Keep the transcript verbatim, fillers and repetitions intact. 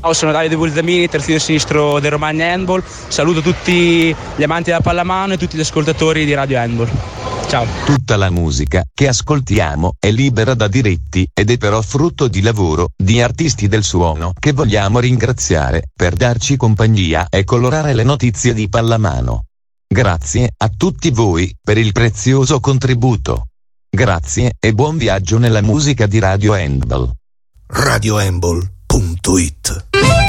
Sono Davide Bulzamini, terzino sinistro del Romagna Handball. Saluto tutti gli amanti della pallamano e tutti gli ascoltatori di Radio Handball. Ciao. Tutta la musica che ascoltiamo è libera da diritti ed è però frutto di lavoro di artisti del suono che vogliamo ringraziare per darci compagnia e colorare le notizie di pallamano. Grazie a tutti voi per il prezioso contributo. Grazie e buon viaggio nella musica di Radio Handball. radio handball punto it